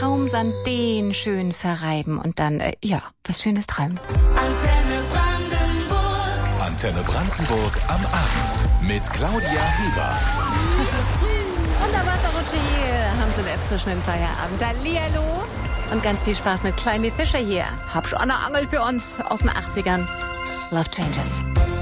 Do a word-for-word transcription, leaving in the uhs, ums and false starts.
Schaumsand den schön verreiben und dann, äh, ja, was Schönes träumen. Antenne Brandenburg. Antenne Brandenburg am Abend mit Claudia Heber. Wunderwasserrutsche hier, haben Sie einen erfrischenden Feierabend. Hallihallo und ganz viel Spaß mit Kleine Fischer hier. Hab schon eine Angel für uns aus den achtzigern. Love Changes.